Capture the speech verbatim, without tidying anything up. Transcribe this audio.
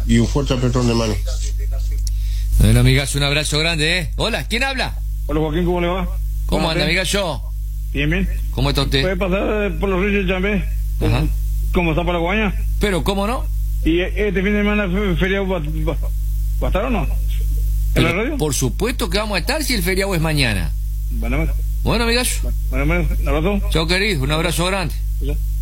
y un fuerte apretón de mano. Bueno, amigazo, un abrazo grande, ¿eh? Hola, ¿quién habla? Hola, Joaquín, ¿cómo le va? ¿Cómo anda, amigazo? Bien, bien. ¿Cómo está usted? ¿Puede pasar por los ríos de Chambé? Ajá. ¿Cómo está Paraguaña? Pero, ¿cómo no? ¿Y este fin de semana feriado va, va, va a estar o no? ¿En Pero, la radio? por supuesto que vamos a estar si el feriado es mañana. Bueno, Bueno, amigazo. bueno, bueno, un abrazo. Chao, querido, un abrazo grande. Ya.